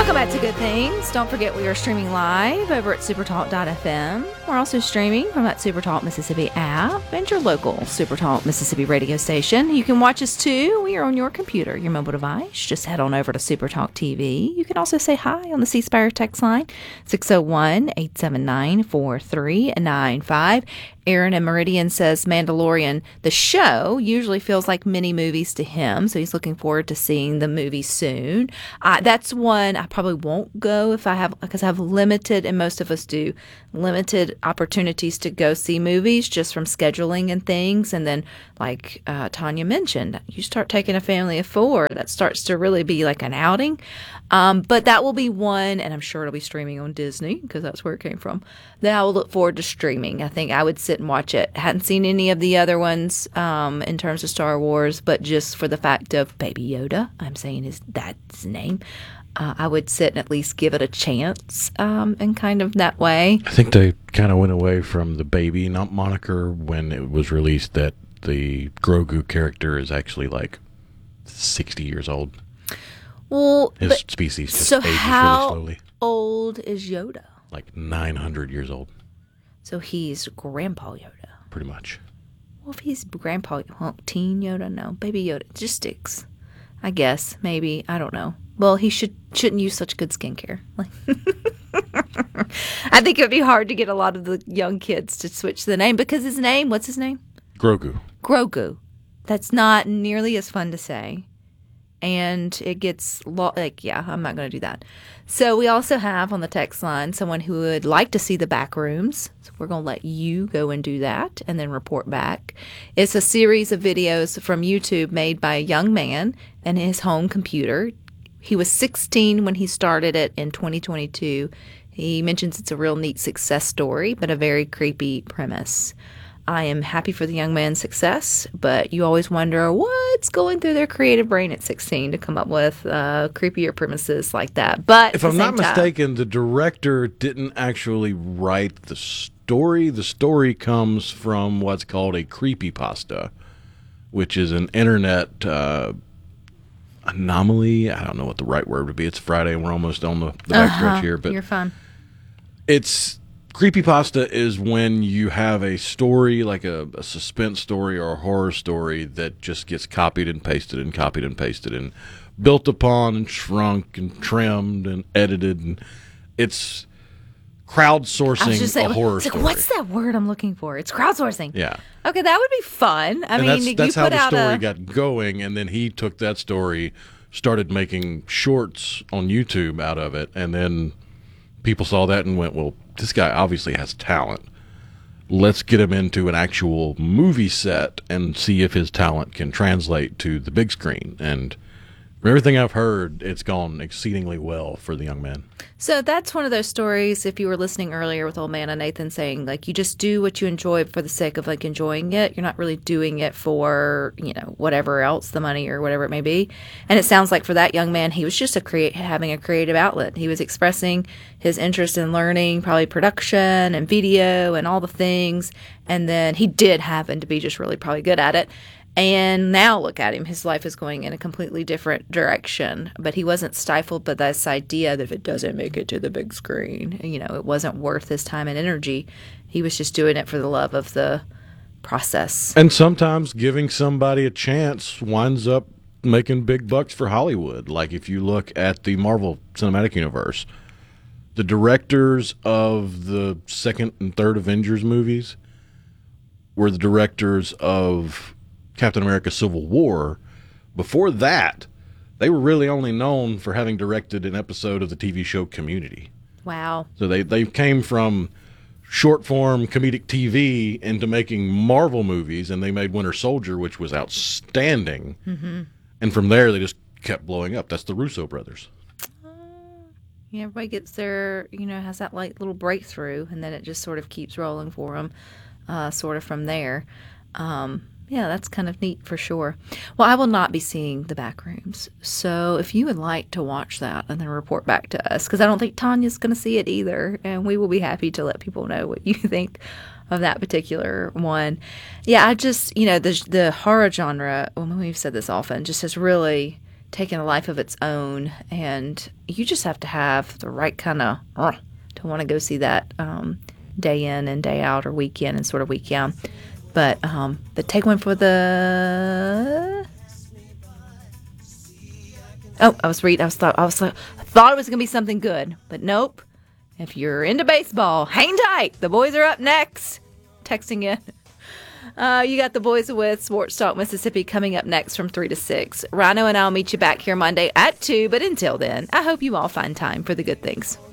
Welcome back to Good Things. Don't forget we are streaming live over at supertalk.fm. We're also streaming from that Supertalk Mississippi app and your local Supertalk Mississippi radio station. You can watch us too. We are on your computer, your mobile device. Just head on over to Supertalk TV. You can also say hi on the C Spire text line, 601-879-4395. Aaron and Meridian says Mandalorian, the show, usually feels like mini movies to him, so he's looking forward to seeing the movie soon. That's one I probably won't go because I have limited, and most of us do, limited opportunities to go see movies just from scheduling and things. And then, like Tanya mentioned, you start taking a family of 4, that starts to really be like an outing. But that will be one, and I'm sure it'll be streaming on Disney because that's where it came from, that I will look forward to streaming. I think I would sit and watch it. Hadn't seen any of the other ones in terms of Star Wars, but just for the fact of Baby Yoda, I'm saying that's his name, I would sit and at least give it a chance in kind of that way. I think they kind of went away from the baby moniker when it was released that the Grogu character is actually like 60 years old. Well, his species just so ages how really slowly. Old is Yoda? Like 900 years old. So he's Grandpa Yoda. Pretty much. Well, if he's Grandpa, teen Yoda, no, Baby Yoda, it just sticks. I guess, maybe, I don't know. Well, he shouldn't use such good skincare. I think it would be hard to get a lot of the young kids to switch the name because what's his name? Grogu. Grogu. That's not nearly as fun to say. And it gets, I'm not going to do that. So we also have on the text line someone who would like to see the back rooms. So we're going to let you go and do that and then report back. It's a series of videos from YouTube made by a young man and his home computer. He was 16 when he started it in 2022. He mentions it's a real neat success story, but a very creepy premise. I am happy for the young man's success, but you always wonder what's going through their creative brain at 16 to come up with creepier premises like that. But if I'm not mistaken, the director didn't actually write the story. The story comes from what's called a creepypasta, which is an internet anomaly. I don't know what the right word would be. It's Friday and we're almost on the backstretch here, but you're fine. Creepypasta is when you have a story, like a suspense story or a horror story, that just gets copied and pasted and copied and pasted and built upon and shrunk and trimmed and edited. And it's crowdsourcing a horror story. What's that word I'm looking for? It's crowdsourcing. Yeah. Okay, that would be fun. I mean, that's how the story got going, and then he took that story, started making shorts on YouTube out of it, and then people saw that and went, well, this guy obviously has talent. Let's get him into an actual movie set and see if his talent can translate to the big screen. And from everything I've heard, it's gone exceedingly well for the young man. So that's one of those stories, if you were listening earlier with old man and Nathan saying, like, you just do what you enjoy for the sake of, like, enjoying it. You're not really doing it for, whatever else, the money or whatever it may be. And it sounds like for that young man, he was just having a creative outlet. He was expressing his interest in learning, probably production and video and all the things. And then he did happen to be just really probably good at it. And now look at him. His life is going in a completely different direction. But he wasn't stifled by this idea that if it doesn't make it to the big screen, it wasn't worth his time and energy. He was just doing it for the love of the process. And sometimes giving somebody a chance winds up making big bucks for Hollywood. Like if you look at the Marvel Cinematic Universe, the directors of the second and third Avengers movies were the directors of Captain America Civil War. Before that, they were really only known for having directed an episode of the TV show Community. Wow. So they came from short-form comedic TV into making Marvel movies, and they made Winter Soldier, which was outstanding. Mm-hmm. And from there, they just kept blowing up. That's the Russo brothers. Everybody gets their, has that like little breakthrough, and then it just sort of keeps rolling for them, sort of from there. Yeah, that's kind of neat for sure. Well, I will not be seeing the back rooms. So if you would like to watch that and then report back to us, because I don't think Tanya's going to see it either, and we will be happy to let people know what you think of that particular one. Yeah, I just, the horror genre, well, we've said this often, just has really taking a life of its own, and you just have to have the right kind of to want to go see that day in and day out, or week in and sort of week out. But take one for the. Oh, I thought it was gonna be something good, but nope. If you're into baseball, hang tight. The boys are up next. Texting in. You got the boys with Sports Talk Mississippi coming up next from 3 to 6. Rhino and I'll meet you back here Monday at 2. But until then, I hope you all find time for the good things.